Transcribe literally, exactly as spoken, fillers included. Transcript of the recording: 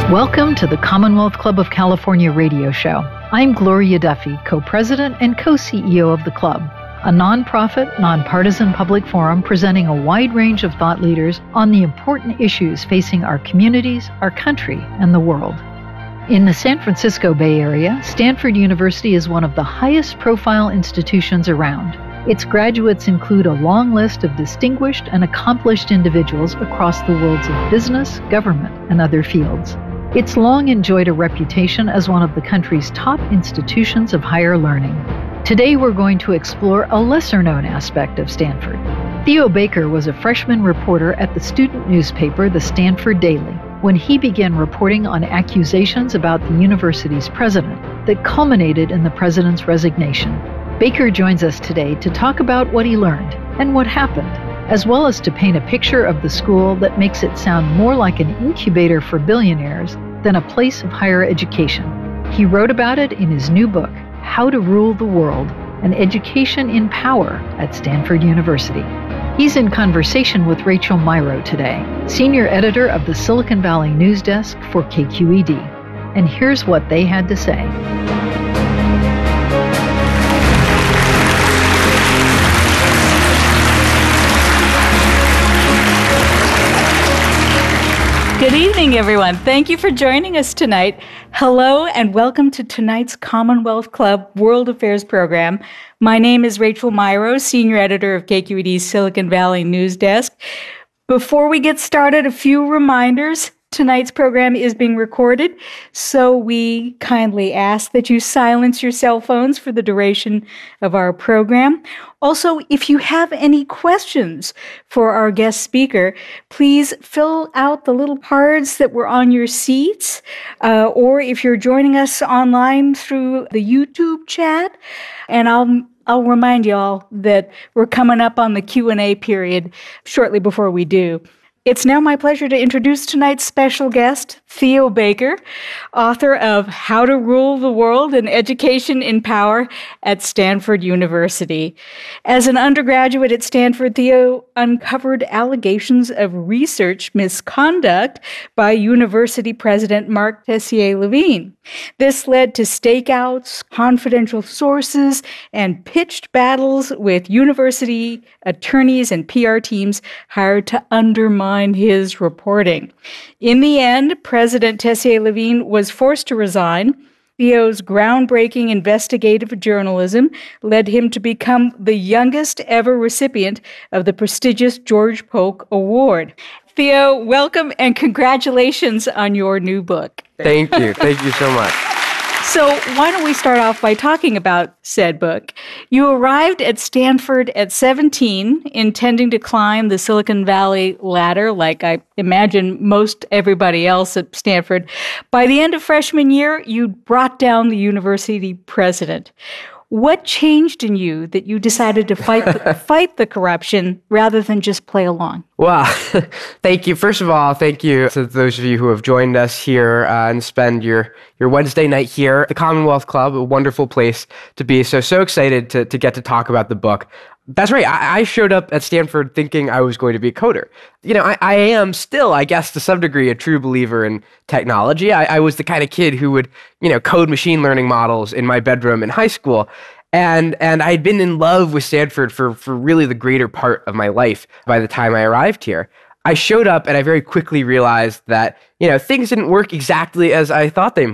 Welcome to the Commonwealth Club of California radio show. I'm Gloria Duffy, co-president and co-C E O of the club, a nonprofit, nonpartisan public forum presenting a wide range of thought leaders on the important issues facing our communities, our country, and the world. In the San Francisco Bay Area, Stanford University is one of the highest profile institutions around. Its graduates include a long list of distinguished and accomplished individuals across the worlds of business, government, and other fields. It's long enjoyed a reputation as one of the country's top institutions of higher learning. Today we're going to explore a lesser-known aspect of Stanford. Theo Baker was a freshman reporter at the student newspaper, the Stanford Daily, when he began reporting on accusations about the university's president that culminated in the president's resignation. Baker joins us today to talk about what he learned and what happened, as well as to paint a picture of the school that makes it sound more like an incubator for billionaires than a place of higher education. He wrote about it in his new book, How to Rule the World, An Education in Power at Stanford University. He's in conversation with Rachel Myrow today, senior editor of the Silicon Valley News Desk for K Q E D. And here's what they had to say. Good evening, everyone. Thank you for joining us tonight. Hello, and welcome to tonight's Commonwealth Club World Affairs program. My name is Rachel Myrow, senior editor of K Q E D's Silicon Valley News Desk. Before we get started, a few reminders. Tonight's program is being recorded, so we kindly ask that you silence your cell phones for the duration of our program. Also, if you have any questions for our guest speaker, please fill out the little cards that were on your seats, uh, or if you're joining us online through the YouTube chat, and I'll I'll remind you all that we're coming up on the Q and A period shortly before we do. It's now my pleasure to introduce tonight's special guest, Theo Baker, author of How to Rule the World, An Education in Power at Stanford University. As an undergraduate at Stanford, Theo uncovered allegations of research misconduct by university president Mark Tessier-Lavigne. This led to stakeouts, confidential sources, and pitched battles with university attorneys and P R teams hired to undermine his reporting. In the end, President Tessier-Lavigne was forced to resign. Theo's groundbreaking investigative journalism led him to become the youngest ever recipient of the prestigious George Polk Award. Theo, welcome and congratulations on your new book. Thank you. Thank you so much. So why don't we start off by talking about said book? You arrived at Stanford at seventeen, intending to climb the Silicon Valley ladder, like I imagine most everybody else at Stanford. By the end of freshman year, you brought down the university president. What changed in you that you decided to fight the, fight the corruption rather than just play along? Well, thank you. First of all, thank you to those of you who have joined us here uh, and spend your, your Wednesday night here. The Commonwealth Club, a wonderful place to be. So, so excited to, to get to talk about the book. That's right. I, I showed up at Stanford thinking I was going to be a coder. You know, I, I am still, I guess, to some degree, a true believer in technology. I, I was the kind of kid who would, you know, code machine learning models in my bedroom in high school. And and I'd been in love with Stanford for, for really the greater part of my life by the time I arrived here. I showed up and I very quickly realized that, you know, things didn't work exactly as I thought they